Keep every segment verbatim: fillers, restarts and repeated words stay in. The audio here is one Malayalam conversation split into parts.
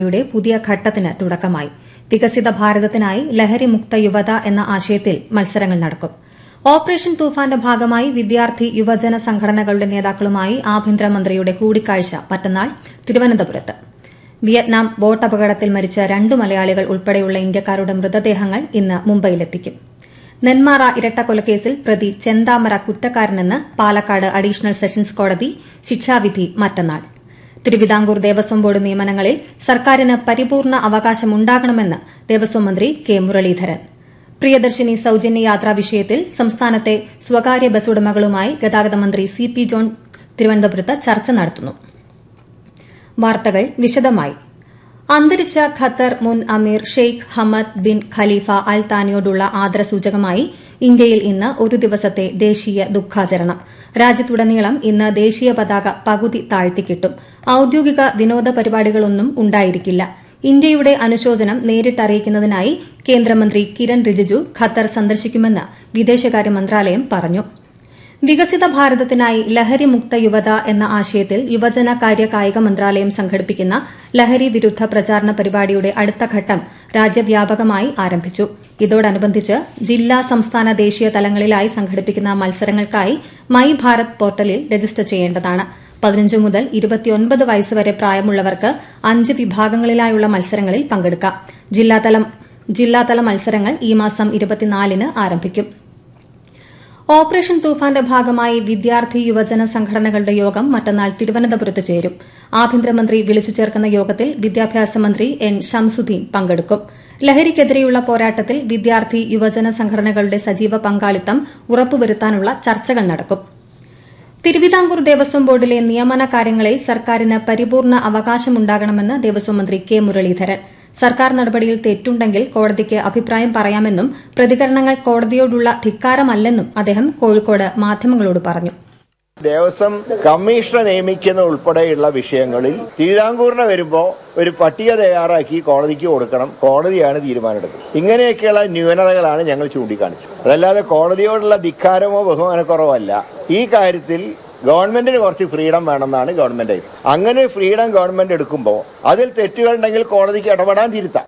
യുടെ പുതിയ ഘട്ടത്തിന് തുടക്കമായി. വികസിത ഭാരതത്തിനായി ലഹരിമുക്ത യുവത എന്ന ആശയത്തിൽ മത്സരങ്ങൾ നടക്കും. ഓപ്പറേഷൻ തൂഫാന്റെ ഭാഗമായി വിദ്യാർത്ഥി യുവജന സംഘടനകളുടെ നേതാക്കളുമായി ആഭ്യന്തരമന്ത്രിയുടെ കൂടിക്കാഴ്ച മറ്റന്നാൾ തിരുവനന്തപുരത്ത്. വിയറ്റ്നാം ബോട്ടപകടത്തിൽ മരിച്ച രണ്ടു മലയാളികൾ ഉൾപ്പെടെയുള്ള ഇന്ത്യക്കാരുടെ മൃതദേഹങ്ങൾ ഇന്ന് മുംബൈയിലെത്തിക്കും. നെന്മാറ ഇരട്ടക്കൊലക്കേസിൽ പ്രതി ചെന്താമര കുറ്റക്കാരനെന്ന് പാലക്കാട് അഡീഷണൽ സെഷൻസ് കോടതി. ശിക്ഷാവിധി മറ്റന്നാൾ. തിരുവിതാംകൂർ ദേവസ്വം ബോർഡ് നിയമനങ്ങളിൽ സർക്കാരിന് പരിപൂർണ അവകാശമുണ്ടാകണമെന്ന് ദേവസ്വം മന്ത്രി കെ മുരളീധരൻ. പ്രിയദർശിനി സൌജന്യ യാത്രാ വിഷയത്തിൽ സംസ്ഥാനത്തെ സ്വകാര്യ ബസ് ഉടമകളുമായി ഗതാഗത മന്ത്രി സി പി ജോൺ തിരുവനന്തപുരത്ത് ചർച്ച നടത്തുന്നു. വാർത്തകൾ വിശദമായി. അന്തരിച്ച ഖത്തർ മുൻ അമീർ ഷെയ്ഖ് ഹമദ് ബിൻ ഖലീഫ അൽ താനിയോടുള്ള ആദരസൂചകമായി ഇന്ത്യയിൽ ഇന്ന് ഒരു ദിവസത്തെ ദേശീയ ദുഃഖാചരണം. രാജ്യത്തുടനീളം ഇന്ന് ദേശീയ പതാക പകുതി താഴ്ത്തിക്കിട്ടും. ഔദ്യോഗിക വിനോദ പരിപാടികളൊന്നും ഉണ്ടായിരിക്കില്ല. ഇന്ത്യയുടെ അനുശോചനം നേരിട്ടറിയിക്കുന്നതിനായി കേന്ദ്രമന്ത്രി കിരൺ റിജിജു ഖത്തർ സന്ദർശിക്കുമെന്ന് വിദേശകാര്യ മന്ത്രാലയം പറഞ്ഞു. വികസിത ഭാരതത്തിനായി ലഹരിമുക്ത യുവത എന്ന ആശയത്തിൽ യുവജന കാര്യ കായിക മന്ത്രാലയം സംഘടിപ്പിക്കുന്ന ലഹരി വിരുദ്ധ പ്രചാരണ പരിപാടിയുടെ അടുത്ത ഘട്ടം രാജ്യവ്യാപകമായി ആരംഭിച്ചു. ഇതോടനുബന്ധിച്ച് ജില്ലാ, സംസ്ഥാന, ദേശീയ തലങ്ങളിലായി സംഘടിപ്പിക്കുന്ന മത്സരങ്ങൾക്കായി മൈ ഭാരത് പോർട്ടലിൽ രജിസ്റ്റർ ചെയ്യേണ്ടതാണ്. പതിനഞ്ച് മുതൽ ഇരുപത്തിയൊൻപത് വയസ്സുവരെ പ്രായമുള്ളവർക്ക് അഞ്ച് വിഭാഗങ്ങളിലായുള്ള മത്സരങ്ങളിൽ പങ്കെടുക്കാം. ജില്ലാതല മത്സരങ്ങൾ ഈ മാസം ഇരുപത്തിനാലിന് ആരംഭിക്കും. ഓപ്പറേഷൻ തൂഫാന്റെ ഭാഗമായി വിദ്യാർത്ഥി യുവജന സംഘടനകളുടെ യോഗം മറ്റന്നാൾ തിരുവനന്തപുരത്ത് ചേരും. ആഭ്യന്തരമന്ത്രി വിളിച്ചു ചേർക്കുന്ന യോഗത്തിൽ വിദ്യാഭ്യാസ മന്ത്രി എൻ ഷംസുദ്ദീൻ പങ്കെടുക്കും. ലഹരിക്കെതിരെയുള്ള പോരാട്ടത്തിൽ വിദ്യാർത്ഥി യുവജന സംഘടനകളുടെ സജീവ പങ്കാളിത്തം ഉറപ്പുവരുത്താനുള്ള ചർച്ചകൾ നടക്കും. തിരുവിതാംകൂർ ദേവസ്വം ബോർഡിലെ നിയമന കാര്യങ്ങളിൽ സർക്കാരിന് പരിപൂർണ അവകാശമുണ്ടാകണമെന്ന് ദേവസ്വം മന്ത്രി കെ മുരളീധരൻ. സർക്കാർ നടപടിയിൽ തെറ്റുണ്ടെങ്കിൽ കോടതിക്ക് അഭിപ്രായം പറയാമെന്നും പ്രതികരണങ്ങൾ കോടതിയോടുള്ള ധിക്കാരമല്ലെന്നും അദ്ദേഹം കോഴിക്കോട് മാധ്യമങ്ങളോട് പറഞ്ഞു. ദേവസ്വം കമ്മീഷണർ നിയമിക്കുന്ന ഉൾപ്പെടെയുള്ള വിഷയങ്ങളിൽ തിരുവിതാംകൂറിന് വരുമ്പോൾ ഒരു പട്ടിക തയ്യാറാക്കി കോടതിക്ക് കൊടുക്കണം. കോടതിയാണ് തീരുമാനമെടുക്കുന്നത്. ഇങ്ങനെയൊക്കെയുള്ള ന്യൂനതകളാണ് ഞങ്ങൾ ചൂണ്ടിക്കാണിച്ചത്. അതല്ലാതെ കോടതിയോടുള്ള ധിക്കാരമോ ബഹുമാനക്കുറവോ അല്ല. ഈ കാര്യത്തിൽ ഗവൺമെന്റിന് കുറച്ച് ഫ്രീഡം വേണമെന്നാണ് ഗവൺമെന്റ്. അങ്ങനെ ഫ്രീഡം ഗവൺമെന്റ് എടുക്കുമ്പോൾ അതിൽ തെറ്റുകളുണ്ടെങ്കിൽ കോടതിക്ക് ഇടപെടാൻ തിരുത്താം.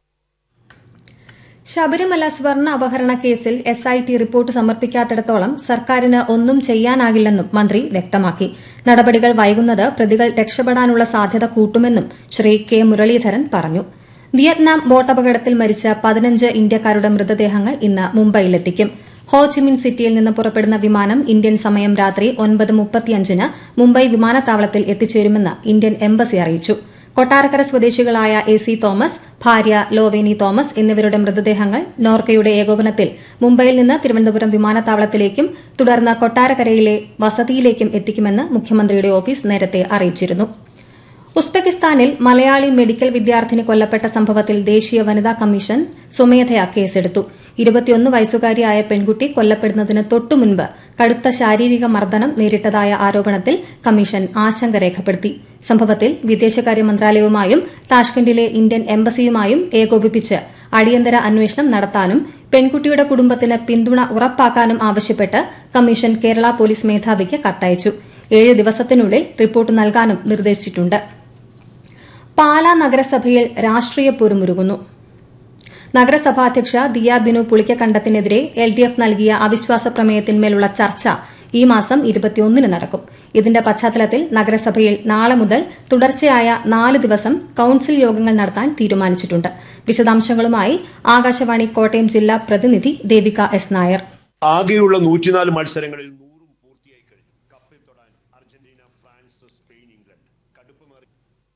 ശബരിമല സ്വർണ്ണ അപഹരണ കേസിൽ എസ് ഐ ടി റിപ്പോർട്ട് സമർപ്പിക്കാത്തിടത്തോളം സർക്കാരിന് ഒന്നും ചെയ്യാനാകില്ലെന്നും മന്ത്രി വ്യക്തമാക്കി. നടപടികൾ വൈകുന്നത് പ്രതികൾ രക്ഷപ്പെടാനുള്ള സാധ്യത കൂട്ടുമെന്നും ശ്രീ കെ മുരളീധരൻ പറഞ്ഞു. വിയറ്റ്നാം ബോട്ടപകടത്തിൽ മരിച്ച പതിനഞ്ച് ഇന്ത്യക്കാരുടെ മൃതദേഹങ്ങൾ ഇന്ന് മുംബൈയിലെത്തിക്കും. ഹോച്ചിമിൻ സിറ്റിയിൽ നിന്ന് പുറപ്പെടുന്ന വിമാനം ഇന്ത്യൻ സമയം രാത്രി ഒൻപത് മുപ്പത്തിയഞ്ചിന് മുംബൈ വിമാനത്താവളത്തിൽ എത്തിച്ചേരുമെന്ന് ഇന്ത്യൻ എംബസി അറിയിച്ചു. കൊട്ടാരക്കര സ്വദേശികളായ എ സി തോമസ്, ഭാര്യ ലോവേനി തോമസ് എന്നിവരുടെ മൃതദേഹങ്ങൾ നോർക്കയുടെ ഏകോപനത്തിൽ മുംബൈയിൽ നിന്ന് തിരുവനന്തപുരം വിമാനത്താവളത്തിലേക്കും തുടർന്ന് കൊട്ടാരക്കരയിലെ വസതിയിലേക്കും എത്തിക്കുമെന്ന് മുഖ്യമന്ത്രിയുടെ ഓഫീസ് നേരത്തെ അറിയിച്ചിരുന്നു. ഉസ്ബെക്കിസ്ഥാനിൽ മലയാളി മെഡിക്കൽ വിദ്യാർത്ഥിനി കൊല്ലപ്പെട്ട സംഭവത്തിൽ ദേശീയ വനിതാ കമ്മീഷൻ സ്വമേധയാ കേസെടുത്തു. ഇരുപത്തിയൊന്ന് വയസ്സുകാരിയായ പെൺകുട്ടി കൊല്ലപ്പെടുന്നതിന് തൊട്ടുമുൻപ് കടുത്ത ശാരീരിക മർദ്ദനം നേരിട്ടതായ ആരോപണത്തിൽ കമ്മീഷൻ ആശങ്ക രേഖപ്പെടുത്തി. സംഭവത്തിൽ വിദേശകാര്യ മന്ത്രാലയവുമായും താഷ്കന്റിലെ ഇന്ത്യൻ എംബസിയുമായും ഏകോപിപ്പിച്ച് അടിയന്തര അന്വേഷണം നടത്താനും പെൺകുട്ടിയുടെ കുടുംബത്തിന് പിന്തുണ ഉറപ്പാക്കാനും ആവശ്യപ്പെട്ട് കമ്മീഷൻ കേരള പോലീസ് മേധാവിക്ക് കത്തയച്ചു. ഏഴ് ദിവസത്തിനുള്ളിൽ റിപ്പോർട്ട് നൽകാനും നിർദ്ദേശിച്ചിട്ടുണ്ട്. പാലാ നഗരസഭയിൽ രാഷ്ട്രീയ പോരുമുറുകുന്നു. നഗരസഭാധ്യക്ഷ Diya Binu പുളിക്കക്കണ്ടത്തിനെതിരെ L D F നൽകിയ അവിശ്വാസ പ്രമേയത്തിന്മേലുള്ള ചർച്ച ഈ മാസം ഇരുപത്തിയൊന്നിന് നടക്കും. ഇതിന്റെ പശ്ചാത്തലത്തിൽ നഗരസഭയിൽ നാളെ മുതൽ തുടർച്ചയായ നാല് ദിവസം കൌൺസിൽ യോഗങ്ങൾ നടത്താൻ തീരുമാനിച്ചിട്ടുണ്ട്. വിശദാംശങ്ങളുമായി ആകാശവാണി കോട്ടയം ജില്ലാ പ്രതിനിധി ദേവിക എസ് നായർ. ആകെയുള്ള നൂറ്റിനാല് മത്സരങ്ങളിൽ നൂറും പൂർത്തിയായി കഴിഞ്ഞു. കപ്പിൽ തൊടാൻ അർജന്റീന, ഫ്രാൻസ്, സ്പെയിൻ, ഇംഗ്ലണ്ട് കടുപ്പമേറി.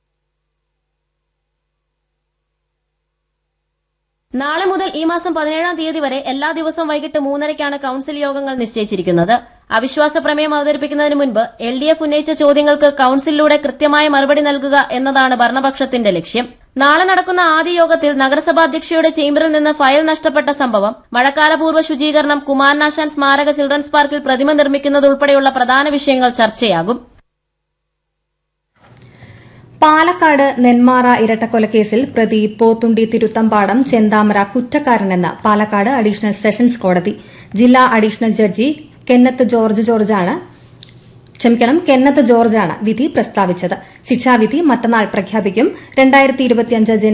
നാളെ മുതൽ ഈ മാസം പതിനേഴാം തീയതി വരെ എല്ലാ ദിവസവും വൈകിട്ട് മൂന്നരയ്ക്കാണ് കൌൺസിൽ യോഗങ്ങൾ നിശ്ചയിച്ചിരിക്കുന്നത്. അവിശ്വാസ പ്രമേയം അവതരിപ്പിക്കുന്നതിന് മുൻപ് എൽ ഡി എഫ് ഉന്നയിച്ച ചോദ്യങ്ങൾക്ക് കൌൺസിലിലൂടെ കൃത്യമായ മറുപടി നൽകുക എന്നതാണ് ഭരണപക്ഷത്തിന്റെ ലക്ഷ്യം. നാളെ നടക്കുന്ന ആദ്യ യോഗത്തിൽ നഗരസഭാ അധ്യക്ഷയുടെ ചേംബറിൽ നിന്ന് ഫയൽ നഷ്ടപ്പെട്ട സംഭവം, മഴക്കാലപൂർവ്വ ശുചീകരണം, കുമാരനാശാൻ സ്മാരക ചിൽഡ്രൻസ് പാർക്കിൽ പ്രതിമ നിർമ്മിക്കുന്നതുൾപ്പെടെയുള്ള പ്രധാന വിഷയങ്ങൾ ചർച്ചയാകും. പാലക്കാട് നെന്മാറ ഇരട്ടക്കൊലക്കേസിൽ പ്രതി പോത്തുണ്ടി തിരുത്തമ്പാടം ചെന്താമര കുറ്റക്കാരനെന്ന് പാലക്കാട് അഡീഷണൽ സെഷൻസ് കോടതി. ജില്ലാ അഡീഷണൽ ജഡ്ജി കെന്നത്ത് ജോർജ് ജോർജാണ് ക്ഷമിക്കണം കെന്നത്ത് ജോർജാണ് വിധി പ്രസ്താവിച്ചത്. ശിക്ഷാവിധി മറ്റന്നാൾ പ്രഖ്യാപിക്കും. രണ്ടായിരത്തി ഇരുപത്തിയഞ്ച്